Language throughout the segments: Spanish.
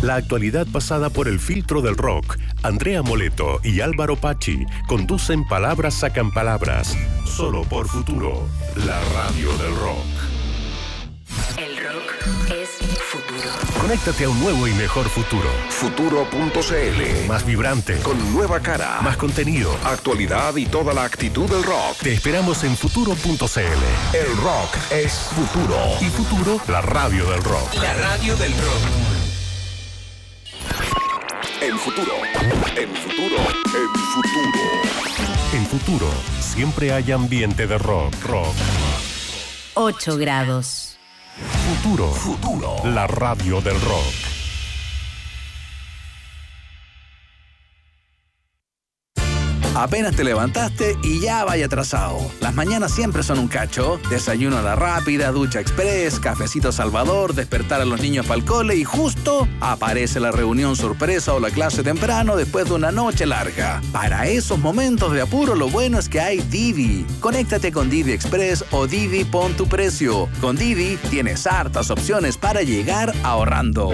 La actualidad pasada por el filtro del rock. Andrea Moleto y Álvaro Pachi conducen Palabras Sacan Palabras. Solo por Futuro, la radio del rock. El rock es futuro. Conéctate a un nuevo y mejor futuro. Futuro.cl. Más vibrante. Con nueva cara. Más contenido. Actualidad y toda la actitud del rock. Te esperamos en Futuro.cl. El rock es futuro. Y Futuro, la radio del rock. La radio del rock. En futuro. En futuro. En futuro. En Futuro, siempre hay ambiente de rock. 8 grados. Futuro, la radio del rock. Apenas te levantaste y ya vaya atrasado. Las mañanas siempre son un cacho. Desayuno a la rápida, ducha express, cafecito Salvador, despertar a los niños para el cole y justo aparece la reunión sorpresa o la clase temprano después de una noche larga. Para esos momentos de apuro, lo bueno es que hay Didi. Conéctate con Didi Express o Didi Pon tu Precio. Con Didi tienes hartas opciones para llegar ahorrando.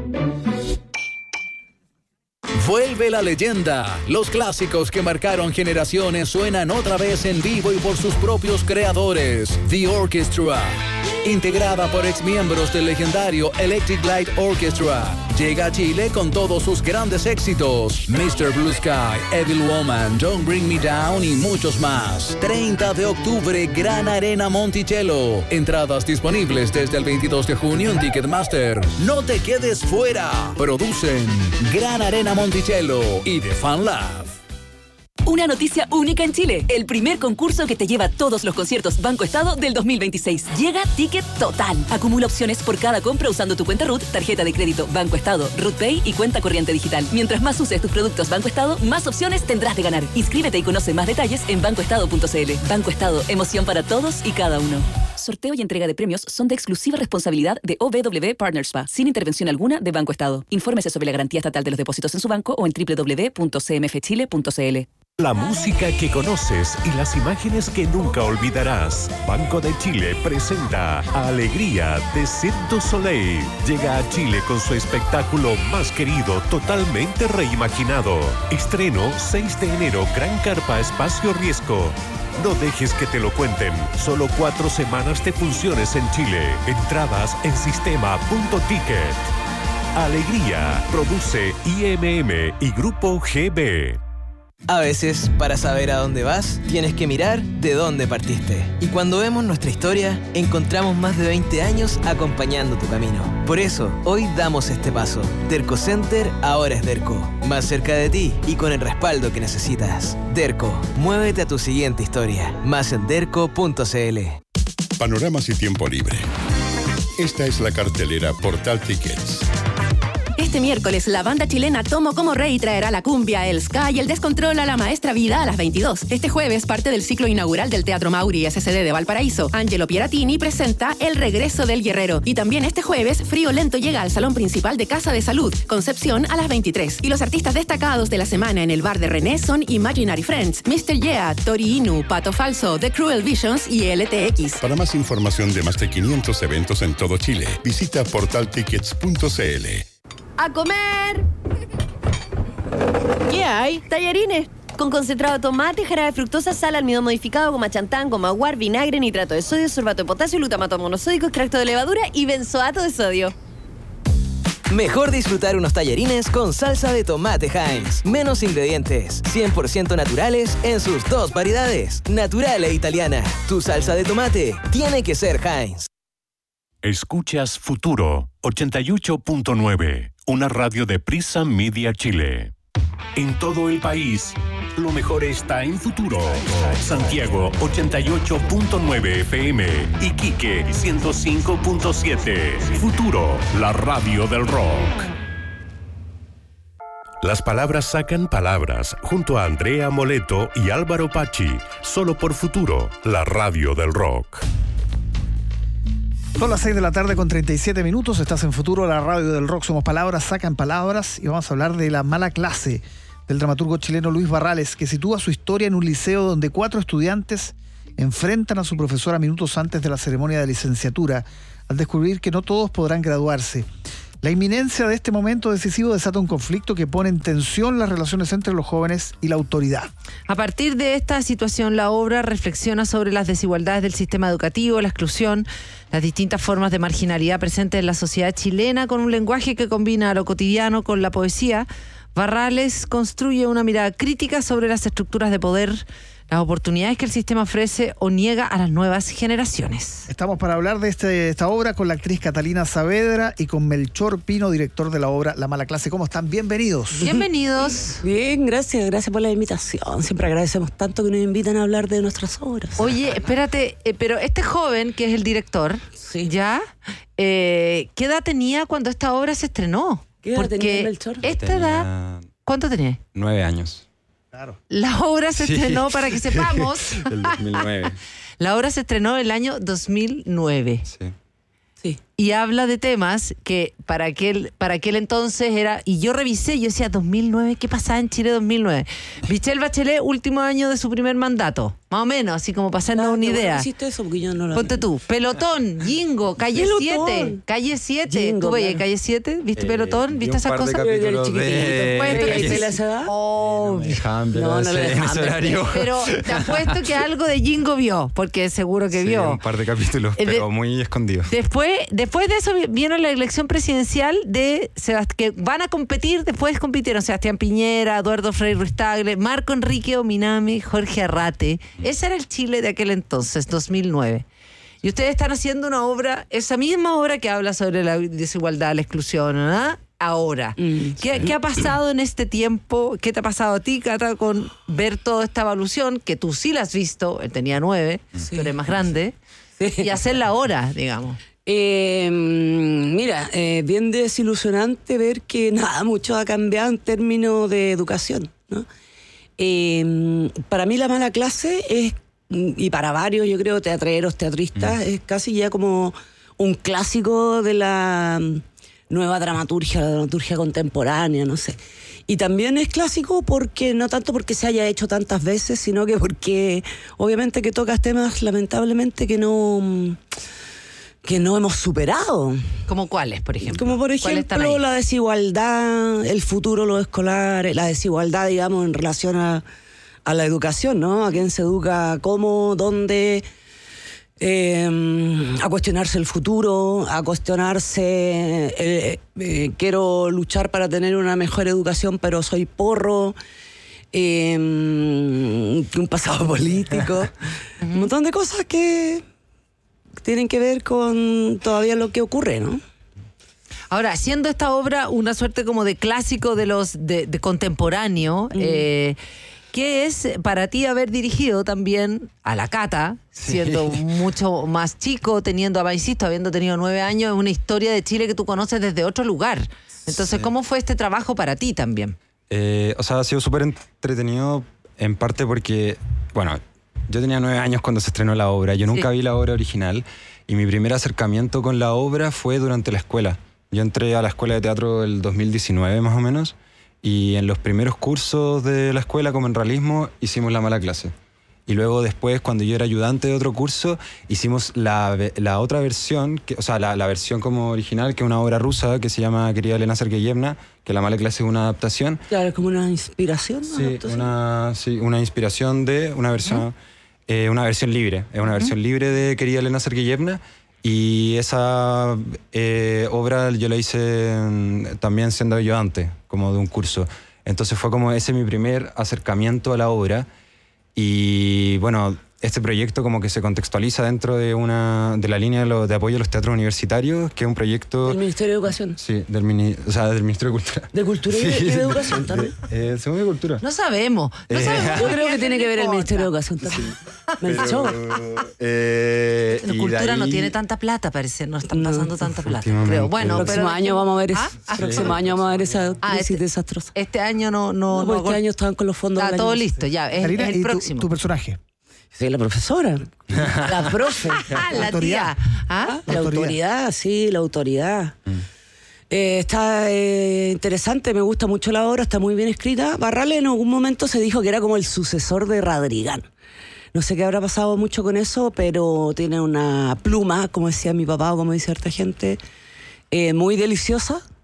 Vuelve la leyenda. Los clásicos que marcaron generaciones suenan otra vez en vivo y por sus propios creadores. The Orchestra, integrada por exmiembros del legendario Electric Light Orchestra, llega a Chile con todos sus grandes éxitos: Mr. Blue Sky, Evil Woman, Don't Bring Me Down y muchos más. 30 de octubre, Gran Arena Monticello. Entradas disponibles desde el 22 de junio en Ticketmaster. No te quedes fuera. Producen Gran Arena Monticello y The Fan Lab. Una noticia única en Chile. El primer concurso que te lleva todos los conciertos Banco Estado del 2026. Llega Ticket Total. Acumula opciones por cada compra usando tu cuenta RUT, tarjeta de crédito Banco Estado, RUT Pay y cuenta corriente digital. Mientras más uses tus productos Banco Estado, más opciones tendrás de ganar. Inscríbete y conoce más detalles en bancoestado.cl. Banco Estado, emoción para todos y cada uno. Sorteo y entrega de premios son de exclusiva responsabilidad de OBW Partners SPA, sin intervención alguna de Banco Estado. Infórmese sobre la garantía estatal de los depósitos en su banco o en www.cmfchile.cl. La música que conoces y las imágenes que nunca olvidarás. Banco de Chile presenta Alegría de Cirque du Soleil. Llega a Chile con su espectáculo más querido, totalmente reimaginado. Estreno 6 de enero, Gran Carpa Espacio Riesgo. No dejes que te lo cuenten. Solo 4 semanas de funciones en Chile. Entradas en sistema.ticket. Alegría. Produce IMM y Grupo GB. A veces, para saber a dónde vas, tienes que mirar de dónde partiste. Y cuando vemos nuestra historia, encontramos más de 20 años acompañando tu camino. Por eso, hoy damos este paso. Derco Center ahora es Derco. Más cerca de ti y con el respaldo que necesitas. Derco, muévete a tu siguiente historia. Más en derco.cl. Panoramas y tiempo libre. Esta es la cartelera Portal Tickets. Este miércoles, la banda chilena Tomo Como Rey traerá la cumbia, el ska y el descontrol a la Maestra Vida a las 22. Este jueves, parte del ciclo inaugural del Teatro Mauri SCD de Valparaíso. Angelo Pieratini presenta El Regreso del Guerrero. Y también este jueves, Frío Lento llega al Salón Principal de Casa de Salud, Concepción, a las 23. Y los artistas destacados de la semana en el bar de René son Imaginary Friends, Mr. Yeah, Tori Inu, Pato Falso, The Cruel Visions y LTX. Para más información de más de 500 eventos en todo Chile, visita portaltickets.cl. ¡A comer! ¿Qué hay? Tallarines. Con concentrado de tomate, jarabe de fructosa, sal, almidón modificado, goma chantán, goma guar, vinagre, nitrato de sodio, sorbato de potasio, glutamato monosódico, extracto de levadura y benzoato de sodio. Mejor disfrutar unos tallarines con salsa de tomate Heinz. Menos ingredientes, 100% naturales en sus 2 variedades, natural e italiana. Tu salsa de tomate tiene que ser Heinz. Escuchas Futuro 88.9, una radio de Prisa Media Chile. En todo el país, lo mejor está en Futuro. Santiago 88.9 FM, Iquique 105.7. Futuro, la radio del rock. Las palabras sacan palabras, junto a Andrea Moleto y Álvaro Pachi, solo por Futuro, la radio del rock. Son las 6 de la tarde con 37 minutos, estás en Futuro, la radio del rock. Somos palabras, sacan palabras, y vamos a hablar de La mala clase del dramaturgo chileno Luis Barrales, que sitúa su historia en un liceo donde 4 estudiantes enfrentan a su profesora minutos antes de la ceremonia de licenciatura, al descubrir que no todos podrán graduarse. La inminencia de este momento decisivo desata un conflicto que pone en tensión las relaciones entre los jóvenes y la autoridad. A partir de esta situación, la obra reflexiona sobre las desigualdades del sistema educativo, la exclusión, las distintas formas de marginalidad presentes en la sociedad chilena, con un lenguaje que combina lo cotidiano con la poesía. Barrales construye una mirada crítica sobre las estructuras de poder, las oportunidades que el sistema ofrece o niega a las nuevas generaciones. Estamos para hablar de esta obra con la actriz Catalina Saavedra y con Melchor Pino, director de la obra La Mala Clase. ¿Cómo están? Bienvenidos. Bienvenidos. Bien, gracias por la invitación. Siempre agradecemos tanto que nos invitan a hablar de nuestras obras. Oye, espérate, pero este joven que es el director, sí. ¿ya? ¿Qué edad tenía cuando esta obra se estrenó? ¿Qué edad tenía Melchor? Esta edad, ¿cuánto tenía? 9 años. Claro. La obra se estrenó, para que sepamos. El 2009. La obra se estrenó el año 2009. Sí. Sí. Y habla de temas que para aquel entonces era... Y yo revisé, yo decía, 2009, ¿qué pasaba en Chile 2009? Michelle Bachelet, último año de su primer mandato. Más o menos, así como para hacernos una idea. ¿Hiciste eso? Porque yo no lo... Ponte tú, Pelotón, Jingo, Calle 7. Calle 7. ¿Tú veías Calle 7? ¿Viste Pelotón? ¿Viste esas cosas? Pues, oh, no le dejan ver. Pero te apuesto que algo de Jingo vio, porque seguro que vio. Un par de capítulos, pero muy escondidos. Después de eso vino la elección presidencial que van a competir, después compitieron Sebastián Piñera, Eduardo Frei Ruiz Tagle, Marco Enrique Ominami, Jorge Arrate. Ese era el Chile de aquel entonces, 2009. Y ustedes están haciendo una obra, esa misma obra que habla sobre la desigualdad, la exclusión, ¿no? Ahora. ¿Qué ha pasado en este tiempo? ¿Qué te ha pasado a ti, Cata, con ver toda esta evolución? Que tú sí la has visto, él tenía 9, tú eres más grande, y hacerla ahora, digamos. Mira, bien desilusionante ver que nada mucho ha cambiado en términos de educación, ¿no? Para mí La Mala Clase es, y para varios, yo creo, teatreros, teatristas, es casi ya como un clásico de la nueva dramaturgia, la dramaturgia contemporánea, no sé. Y también es clásico porque, no tanto porque se haya hecho tantas veces, sino que porque obviamente que tocas temas lamentablemente que no hemos superado. ¿Como cuáles, por ejemplo? Como por ejemplo la desigualdad, el futuro, los escolares, la desigualdad, digamos, en relación a la educación, ¿no? A quién se educa, cómo, dónde, a cuestionarse el futuro, a cuestionarse, quiero luchar para tener una mejor educación, pero soy porro, un pasado político, un montón de cosas que tienen que ver con todavía lo que ocurre, ¿no? Ahora, siendo esta obra una suerte como de clásico de contemporáneo, ¿qué es para ti haber dirigido también a la Cata, siendo mucho más chico, habiendo tenido 9 años, una historia de Chile que tú conoces desde otro lugar? Entonces, ¿cómo fue este trabajo para ti también? Ha sido súper entretenido, en parte porque, bueno, yo tenía 9 años cuando se estrenó la obra. Yo nunca vi la obra original y mi primer acercamiento con la obra fue durante la escuela. Yo entré a la escuela de teatro el 2019 más o menos y en los primeros cursos de la escuela como en realismo hicimos La Mala Clase. Y luego después, cuando yo era ayudante de otro curso, hicimos la otra versión, la versión como original, que es una obra rusa que se llama Querida Elena Sergeyevna, que La Mala Clase es una adaptación. Claro, es como una inspiración, ¿no? Sí, una inspiración de una versión... una versión libre, es una versión libre de Querida Elena Sergeyevna y esa obra yo la hice también siendo ayudante, como de un curso. Entonces fue como ese mi primer acercamiento a la obra y bueno, este proyecto como que se contextualiza dentro de la línea de apoyo a los teatros universitarios, que es un proyecto... ¿Del Ministerio de Educación? Sí, del Ministerio de Cultura. ¿De Cultura y de Educación también? Según de Cultura. No sabemos. Yo creo que tiene que ver el Ministerio de Educación también. Cultura no tiene tanta plata, parece. No están pasando tanta plata, creo. Bueno, el próximo año vamos a ver esa crisis desastrosa. Este año no. Este año estaban con los fondos. Está todo listo, ya. Es el próximo. ¿Tu personaje? Sí, la profesora, la profe. La tía. La autoridad, sí, la autoridad. Está interesante, me gusta mucho la obra, está muy bien escrita. Barrales en algún momento se dijo que era como el sucesor de Radrigán. No sé qué habrá pasado mucho con eso, pero tiene una pluma, como decía mi papá o como dice harta gente, muy deliciosa.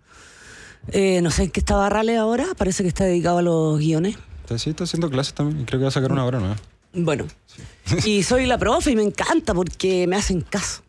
No sé en qué está Barrales ahora, parece que está dedicado a los guiones. Sí, está haciendo clases también y creo que va a sacar una obra nueva. Bueno, y soy la profe y me encanta porque me hacen caso.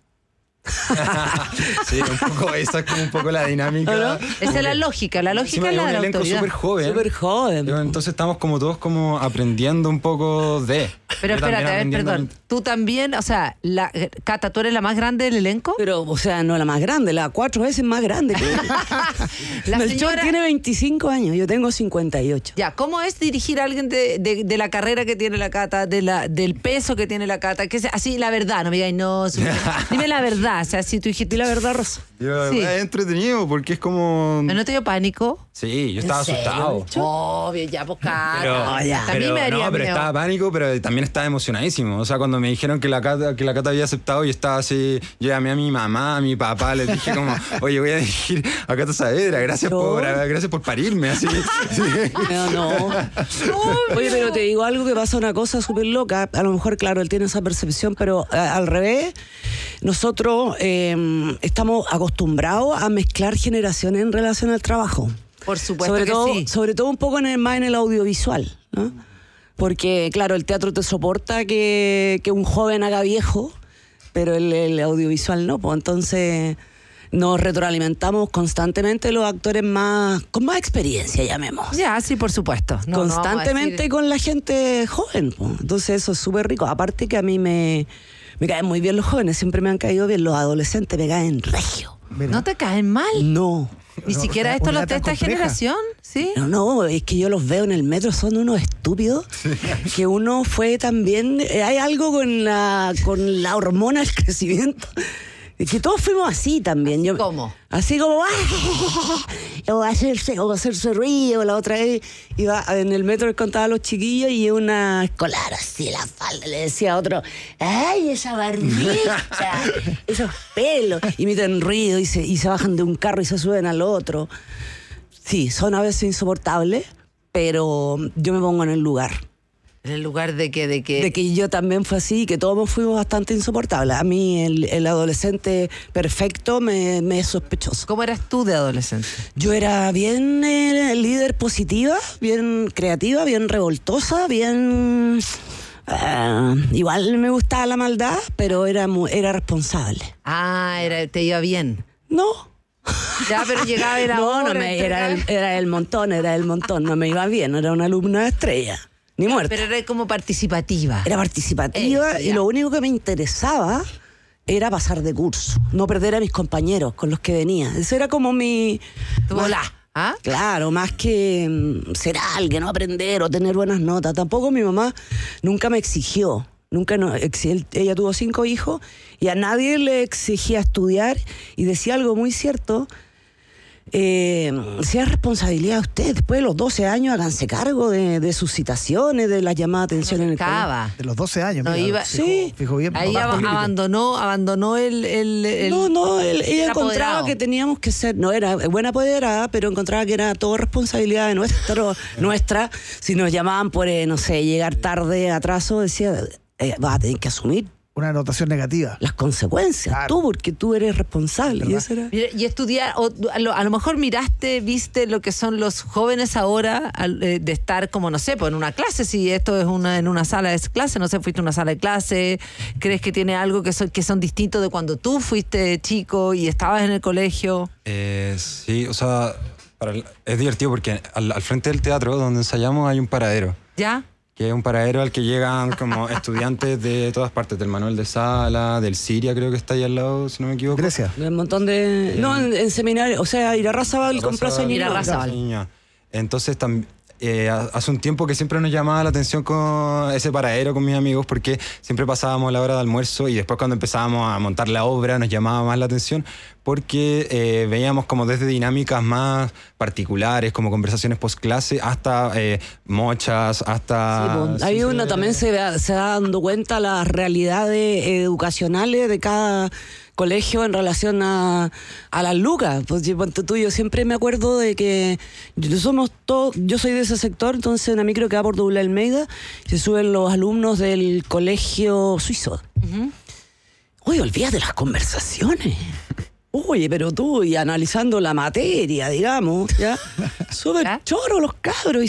Sí, un poco, esa es como un poco la dinámica. ¿No? Esa es la lógica es la de la elenco autoridad. súper joven. Entonces estamos como todos como aprendiendo un poco de... Pero espérate, a ver, perdón. Tú también, o sea, Cata, ¿tú eres la más grande del elenco? Pero, o sea, no la más grande, la 4 veces más grande que la Melchor señora tiene 25 años, yo tengo 58. Ya, ¿cómo es dirigir a alguien de la carrera que tiene la Cata, del peso que tiene la Cata? Que así, la verdad, no me digas, no, dime la verdad, o sea, si tú dijiste la verdad, Rosa. Sí. Es entretenido porque es como... ¿No te dio pánico? Sí, yo estaba asustado. Obvio, ya, pues Cata. Pero estaba pánico, pero también estaba emocionadísimo. O sea, cuando me dijeron que la Cata había aceptado, yo estaba así, yo llamé a mi mamá, a mi papá, les dije como, oye, voy a dirigir a Cata Saavedra, gracias por parirme, así. Sí. No. Oye, pero te digo algo que pasa, una cosa súper loca. A lo mejor, claro, él tiene esa percepción, pero al revés, nosotros estamos acostumbrados a mezclar generaciones en relación al trabajo. Por supuesto sí. Sobre todo un poco más en el audiovisual, ¿no? Porque, claro, el teatro te soporta que un joven haga viejo, pero el audiovisual no, pues entonces nos retroalimentamos constantemente los actores con más experiencia, llamemos. Ya, sí, por supuesto. Constantemente con la gente joven, pues. Entonces eso es súper rico. Aparte que a mí me caen muy bien los jóvenes, siempre me han caído bien. Los adolescentes me caen regio. ¿No te caen mal? No. Ni siquiera esto lo de esta generación, ¿sí? No, es que yo los veo en el metro, son unos estúpidos, que uno fue también, hay algo con la hormona del crecimiento, que todos fuimos así también. ¿Cómo? Así como, o hacerse ruido. La otra vez iba en el metro, contaba a los chiquillos y una escolar así, la falda, le decía a otro, ¡ay, esa barbita! Esos pelos. Y meten ruido y se bajan de un carro y se suben al otro. Sí, son a veces insoportables, pero yo me pongo en el lugar. ¿En el lugar de qué? De que yo también fui así, que todos fuimos bastante insoportables. A mí el adolescente perfecto me es sospechoso. ¿Cómo eras tú de adolescente? Yo era bien líder positiva, bien creativa, bien revoltosa, bien... igual me gustaba la maldad, pero era responsable. ¿Te iba bien? No. Ya, pero llegaba a la hora. Era el montón, no me iba bien, era una alumna estrella. Ni muerta. Pero era como participativa. Era participativa y lo único que me interesaba era pasar de curso, no perder a mis compañeros con los que venía. Eso era como mi... Tu volá. ¿Ah? Claro, más que ser alguien, no aprender o tener buenas notas. Tampoco mi mamá nunca me exigió. Ella tuvo 5 hijos y a nadie le exigía estudiar y decía algo muy cierto. Sea responsabilidad de usted. Después de los 12 años, háganse cargo de sus citaciones, de las llamadas de atención en el colegio. De los 12 años, no, mira, fijo bien. Ahí abandonó el ella encontraba que teníamos que ser, no era buena apoderada, pero encontraba que era todo responsabilidad de nuestra. Si nos llamaban por, llegar tarde, atraso, decía, vas a tener que asumir una anotación negativa. Las consecuencias, claro. Porque tú eres responsable. Y estudiar, a lo mejor viste lo que son los jóvenes ahora de estar como, no sé, pues en una clase, si esto es en una sala de clase, no sé, fuiste a una sala de clase, ¿crees que tiene algo que son distintos de cuando tú fuiste chico y estabas en el colegio? Sí, o sea, es divertido porque al frente del teatro donde ensayamos hay un paradero. ¿Ya? Que es un paradero al que llegan como estudiantes de todas partes, del Manuel de Sala, del Siria, creo que está ahí al lado, si no me equivoco. Grecia. Un montón de... No, en seminario, o sea, Irarrázaval con Plaza Ñuñoa. Entonces, hace un tiempo que siempre nos llamaba la atención con ese paradero con mis amigos, porque siempre pasábamos la hora de almuerzo y después cuando empezábamos a montar la obra nos llamaba más la atención, porque veíamos como desde dinámicas más particulares, como conversaciones post-clase, hasta mochas, hasta... Sí, pues, ahí uno también se va dando cuenta las realidades educacionales de cada colegio en relación a las lucas. Pues yo siempre me acuerdo de que yo soy de ese sector, entonces en la micro que va por Doble Almeida se suben los alumnos del colegio suizo. Uh-huh. Oye, olvídate las conversaciones. Oye, pero tú, y analizando la materia, digamos, ¿ya? Súper choro los cabros, y